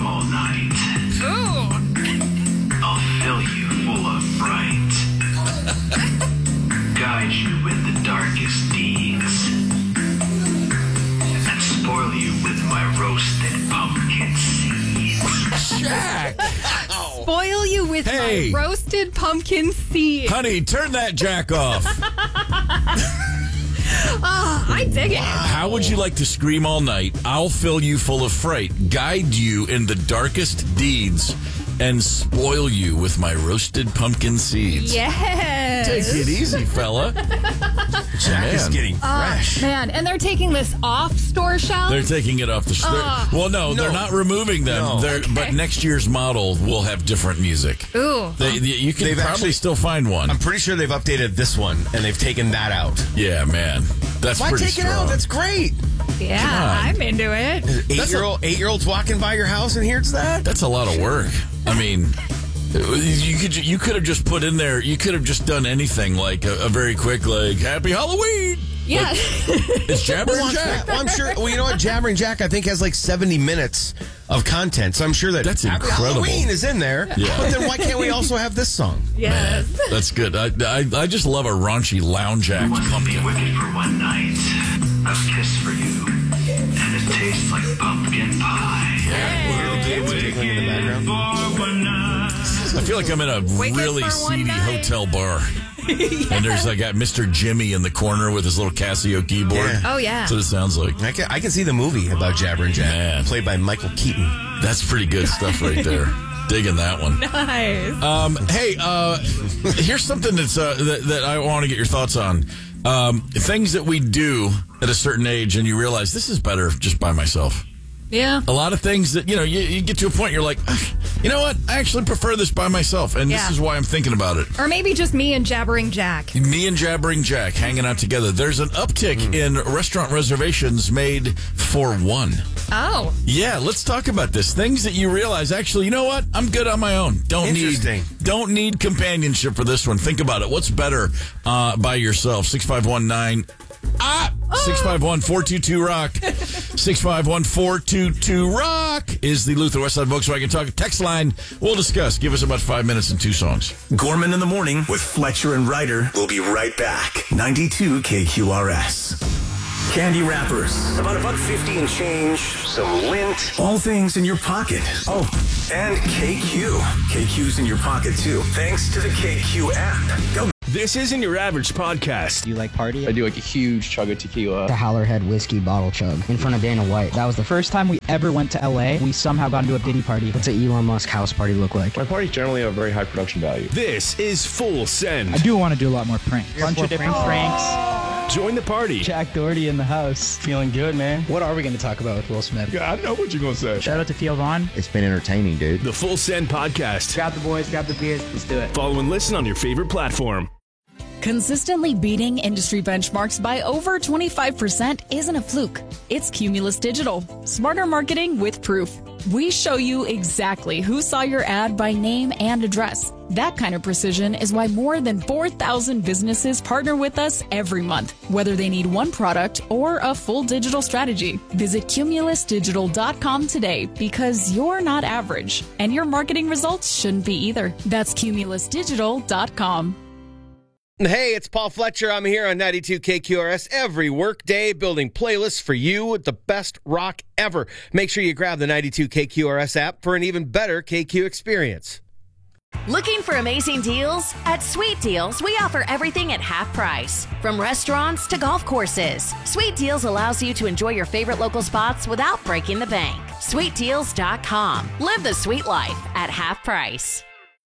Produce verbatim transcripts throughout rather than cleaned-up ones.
them all night. Ooh. I'll fill you full of fright. Guide you in the darkest deeds. And spoil you with my roasted pumpkin seeds. Jack! Spoil you with Hey. my roasted pumpkin seed. Honey, turn that jack off. Ah, I dig it. How would you like to scream all night? I'll fill you full of fright, guide you in the darkest deeds, and spoil you with my roasted pumpkin seeds. Yes. Take it easy, fella. Jack is Man. getting Ah, fresh. man, and they're taking this off store shelf. They're taking it off the store. Ah. Well, no, they're No. not removing them. No. They're, Okay. But next year's model will have different music. Ooh. They, they- you can They've probably actually- still find one. I'm pretty sure they've updated this one, and they've taken that out. Yeah, man. That's Why pretty take it strong. out? That's great. Yeah, on. I'm into it. Eight-year-old, eight-year-olds walking by your house, and here's that. That's a lot of work. I mean, you could you could have just put in there. You could have just done anything like a, a very quick like Happy Halloween. Yeah. It's Jabber and Jack. Well, I'm sure. Well, you know what? Jabbering Jack, I think, has like seventy minutes of content. So I'm sure that That's Happy incredible. Halloween is in there. Yeah. But then why can't we also have this song? Yes. Man, that's good. I, I I just love a raunchy lounge act. Want to be Pumpkin. wicked for one night. A kiss for you. And it tastes like pumpkin pie. We'll be tickling in the background. for one night. I feel like I'm in a Wake up really for one seedy night. hotel bar. And there's I got Mister Jimmy in the corner with his little Casio keyboard. Yeah. Oh, yeah. That's what it sounds like. I can, I can see the movie about Jabber and Jack, Man. played by Michael Keaton. That's pretty good stuff right there. Digging that one. Nice. Um, hey, uh, here's something that's uh, that, that I want to get your thoughts on. Um, things that we do at a certain age, and you realize this is better just by myself. Yeah. A lot of things that, you know, you, you get to a point you're like, you know what? I actually prefer this by myself, and Yeah. this is why I'm thinking about it. Or maybe just me and Jabbering Jack. Me and Jabbering Jack hanging out together. There's an uptick Mm. in restaurant reservations made for one. Oh. Yeah, let's talk about this. Things that you realize, actually, you know what? I'm good on my own. Don't need Interesting. don't need companionship for this one. Think about it. What's better uh, by yourself? six five one nine Ah! six five one, four two two, rock. six five one, four two two, rock is the Luther Westside Volkswagen Talk text line. We'll discuss. Give us about five minutes and two songs. Gorman in the Morning with Fletcher and Ryder. We'll be right back. ninety-two K Q R S. Candy wrappers. About a buck fifty and change. Some lint. All things in your pocket. Oh, and K Q. K Q's in your pocket, too. Thanks to the K Q app. Go. This isn't your average podcast. Do you like party? I do like a huge chug of tequila. The Howlerhead whiskey bottle chug in front of Dana White. That was the first time we ever went to L A. We somehow got into a Diddy party. What's an Elon Musk house party look like? My parties generally have very high production value. This is Full Send. I do want to do a lot more pranks. Bunch of different pranks. Join the party. Jack Doherty in the house. Feeling good, man. What are we going to talk about with Will Smith? I know what you're going to say. Shout out to Theo Vaughn. It's been entertaining, dude. The Full Send podcast. Grab the boys, grab the beers, let's do it. Follow and listen on your favorite platform. Consistently beating industry benchmarks by over twenty-five percent isn't a fluke. It's Cumulus Digital. Smarter marketing with proof. We show you exactly who saw your ad by name and address. That kind of precision is why more than four thousand businesses partner with us every month, whether they need one product or a full digital strategy. Visit cumulus digital dot com today because you're not average, and your marketing results shouldn't be either. That's cumulus digital dot com. Hey, it's Paul Fletcher. I'm here on ninety-two K Q R S every workday, building playlists for you with the best rock ever. Make sure you grab the ninety-two K Q R S app for an even better K Q experience. Looking for amazing deals? At Sweet Deals, we offer everything at half price. From restaurants to golf courses, Sweet Deals allows you to enjoy your favorite local spots without breaking the bank. sweet deals dot com. Live the sweet life at half price.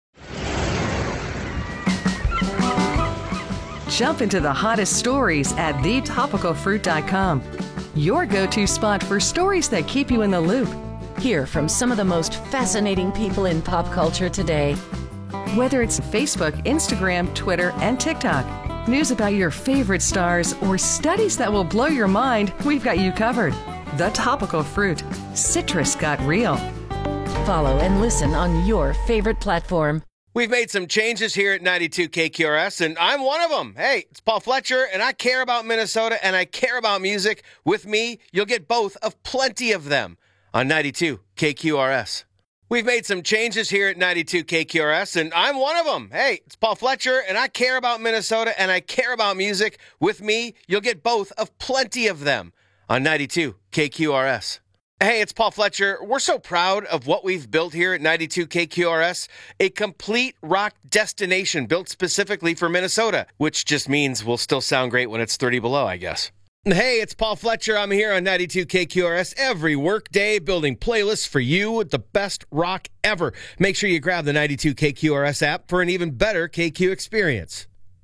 Jump into the hottest stories at the topical fruit dot com. Your go-to spot for stories that keep you in the loop. Hear from some of the most fascinating people in pop culture today. Whether it's Facebook, Instagram, Twitter, and TikTok, news about your favorite stars, or studies that will blow your mind, we've got you covered. The Topical Fruit. Citrus got real. Follow and listen on your favorite platform. We've made some changes here at ninety-two K Q R S, and I'm one of them. Hey, it's Paul Fletcher, and I care about Minnesota, and I care about music. With me, you'll get both of plenty of them. on ninety-two K Q R S. We've made some changes here at ninety-two K Q R S, and I'm one of them. Hey, it's Paul Fletcher, and I care about Minnesota, and I care about music. With me, you'll get both of plenty of them on ninety-two K Q R S. Hey, it's Paul Fletcher. We're so proud of what we've built here at ninety-two K Q R S, a complete rock destination built specifically for Minnesota, which just means we'll still sound great when it's thirty below, I guess. Hey, it's Paul Fletcher. I'm here on ninety-two K Q R S every workday building playlists for you with the best rock ever. Make sure you grab the ninety-two K Q R S app for an even better K Q experience.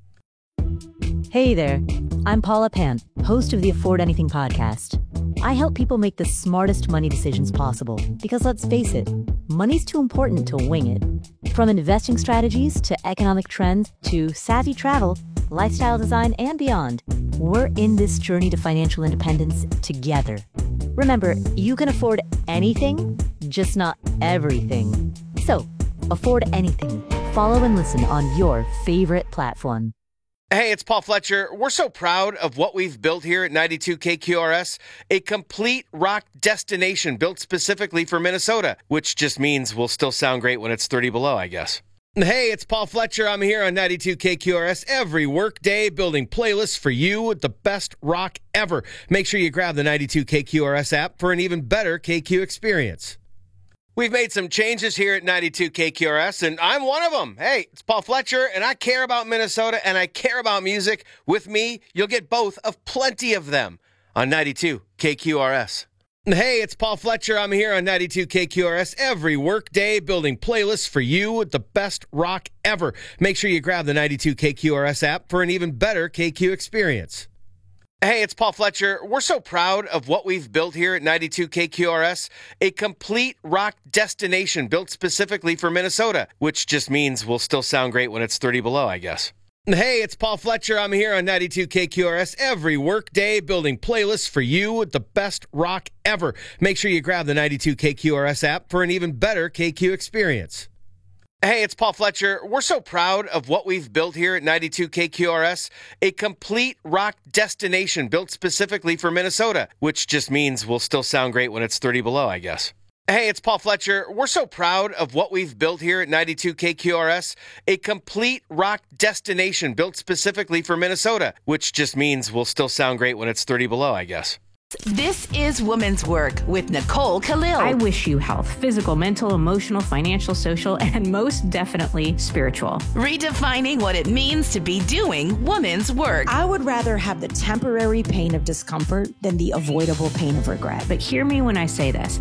Hey there, I'm Paula Pant, host of the Afford Anything podcast. I help people make the smartest money decisions possible because, let's face it, money's too important to wing it. From investing strategies to economic trends to savvy travel, lifestyle design, and beyond, we're in this journey to financial independence together. Remember, you can afford anything, just not everything. So, afford anything. Follow and listen on your favorite platform. Hey, it's Paul Fletcher. We're so proud of what we've built here at ninety-two K Q R S, a complete rock destination built specifically for Minnesota, which just means we'll still sound great when it's thirty below, I guess. Hey, it's Paul Fletcher. I'm here on ninety-two K Q R S every workday building playlists for you with the best rock ever. Make sure you grab the ninety-two K Q R S app for an even better K Q experience. We've made some changes here at ninety-two K Q R S, and I'm one of them. Hey, it's Paul Fletcher, and I care about Minnesota, and I care about music. With me, you'll get both of plenty of them on ninety-two K Q R S. Hey, it's Paul Fletcher. I'm here on ninety-two K Q R S every workday building playlists for you with the best rock ever. Make sure you grab the ninety-two K Q R S app for an even better K Q experience. Hey, it's Paul Fletcher. We're so proud of what we've built here at ninety-two K Q R S, a complete rock destination built specifically for Minnesota, which just means we'll still sound great when it's thirty below, I guess. Hey, it's Paul Fletcher. I'm here on ninety-two K Q R S every workday building playlists for you with the best rock ever. Make sure you grab the ninety-two K Q R S app for an even better K Q experience. Hey, it's Paul Fletcher. We're so proud of what we've built here at ninety-two K Q R S, a complete rock destination built specifically for Minnesota, which just means we'll still sound great when it's thirty below, I guess. Hey, it's Paul Fletcher. We're so proud of what we've built here at ninety-two K Q R S, a complete rock destination built specifically for Minnesota, which just means we'll still sound great when it's thirty below, I guess. This is Woman's Work with Nicole Khalil. I wish you health, physical, mental, emotional, financial, social, and most definitely spiritual. Redefining what it means to be doing woman's work. I would rather have the temporary pain of discomfort than the avoidable pain of regret. But hear me when I say this.